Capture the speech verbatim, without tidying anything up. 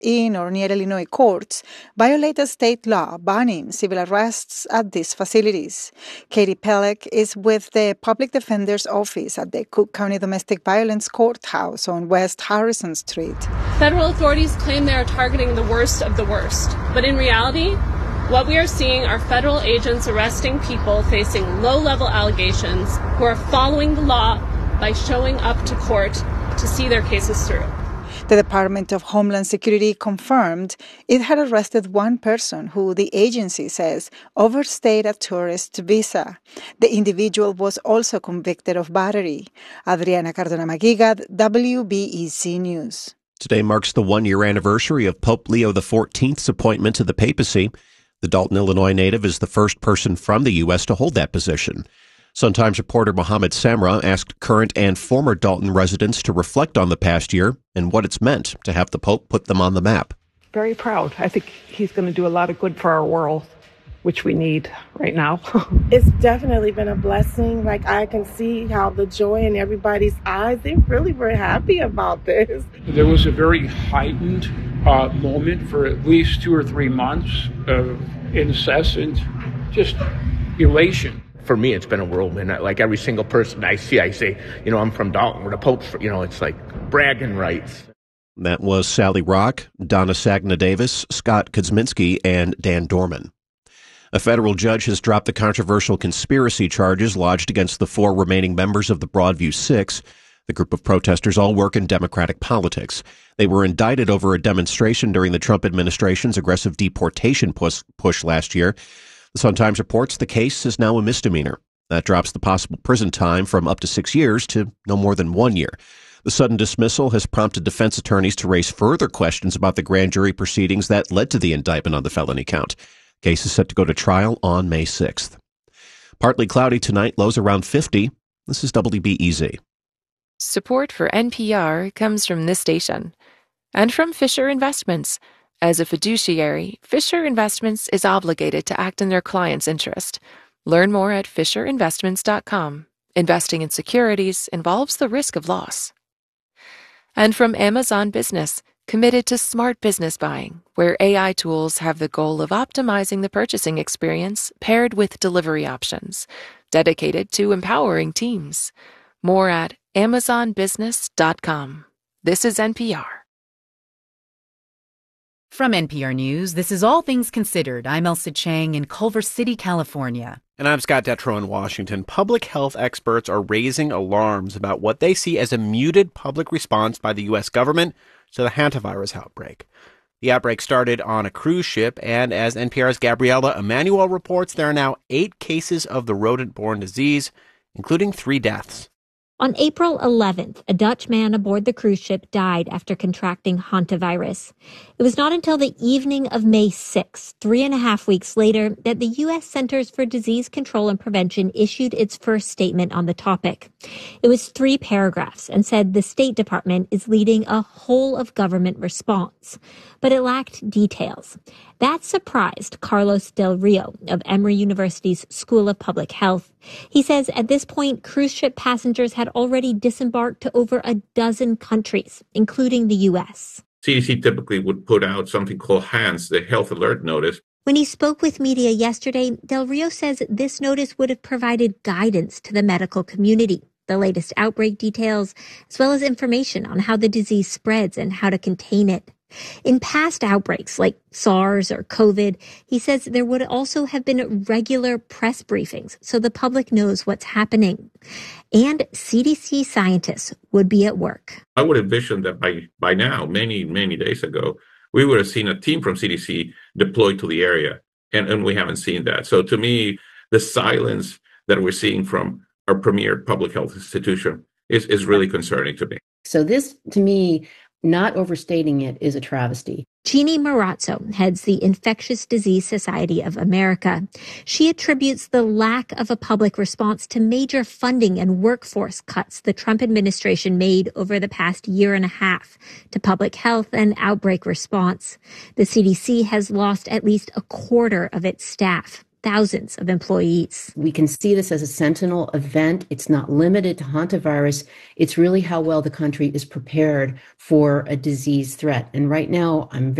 in or near Illinois courts violate a state law banning civil arrests at these facilities. Katie Pelech is with the Public Defender's Office at the Cook County Domestic Violence Courthouse on West Harrison Street. Federal authorities claim they are targeting the worst of the worst, but in reality, what we are seeing are federal agents arresting people facing low-level allegations who are following the law by showing up to court to see their cases through. The Department of Homeland Security confirmed it had arrested one person who the agency says overstayed a tourist visa. The individual was also convicted of battery. Adriana Cardona-Maguigad, W B E C News. Today marks the one-year anniversary of Pope Leo the fourteenth's appointment to the papacy. The Dalton, Illinois native is the first person from the U S to hold that position. Sun-Times reporter Mohammed Samra asked current and former Dalton residents to reflect on the past year and what it's meant to have the Pope put them on the map. Very proud. I think he's going to do a lot of good for our world, which we need right now. It's definitely been a blessing. Like, I can see how the joy in everybody's eyes, they really were happy about this. There was a very heightened uh, moment for at least two or three months of incessant just elation. For me, it's been a whirlwind. Like every single person I see, I say, you know, I'm from Dalton. We're the Pope's, you know, it's like bragging rights. That was Sally Rock, Donna Sagna-Davis, Scott Kosminski, and Dan Dorman. A federal judge has dropped the controversial conspiracy charges lodged against the four remaining members of the Broadview Six. The group of protesters all work in Democratic politics. They were indicted over a demonstration during the Trump administration's aggressive deportation push, push last year. The Sun-Times reports the case is now a misdemeanor. That drops the possible prison time from up to six years to no more than one year. The sudden dismissal has prompted defense attorneys to raise further questions about the grand jury proceedings that led to the indictment on the felony count. The case is set to go to trial on May sixth. Partly cloudy tonight, lows around fifty. This is W B E Z. Support for N P R comes from this station and from Fisher Investments. As a fiduciary, Fisher Investments is obligated to act in their client's interest. Learn more at fisher investments dot com. Investing in securities involves the risk of loss. And from Amazon Business, committed to smart business buying, where A I tools have the goal of optimizing the purchasing experience paired with delivery options, dedicated to empowering teams. More at amazon business dot com. This is N P R. From N P R News, this is All Things Considered. I'm Elsa Chang in Culver City, California. And I'm Scott Detrow in Washington. Public health experts are raising alarms about what they see as a muted public response by the U S government to the hantavirus outbreak. The outbreak started on a cruise ship, and as N P R's Gabriela Emanuel reports, there are now eight cases of the rodent-borne disease, including three deaths. On April eleventh, a Dutch man aboard the cruise ship died after contracting hantavirus. It was not until the evening of May sixth, three and a half weeks later, that the U S Centers for Disease Control and Prevention issued its first statement on the topic. It was three paragraphs and said the State Department is leading a whole-of-government response, but it lacked details. That surprised Carlos Del Rio of Emory University's School of Public Health. He says at this point, cruise ship passengers had already disembarked to over a dozen countries, including the U S. C D C typically would put out something called HANS, the Health Alert Notice. When he spoke with media yesterday, Del Rio says this notice would have provided guidance to the medical community, the latest outbreak details, as well as information on how the disease spreads and how to contain it. In past outbreaks like SARS or COVID, he says there would also have been regular press briefings so the public knows what's happening. And C D C scientists would be at work. I would envision that by, by now, many, many days ago, we would have seen a team from C D C deployed to the area, and, and we haven't seen that. So to me, the silence that we're seeing from our premier public health institution is, is really concerning to me. So this, to me, not overstating it, is a travesty. Jeannie Marazzo heads the Infectious Disease Society of America. She attributes the lack of a public response to major funding and workforce cuts the Trump administration made over the past year and a half to public health and outbreak response. The C D C has lost at least a quarter of its staff. thousands of employees. We can see this as a sentinel event. It's not limited to hantavirus. It's really how well the country is prepared for a disease threat. And right now, I'm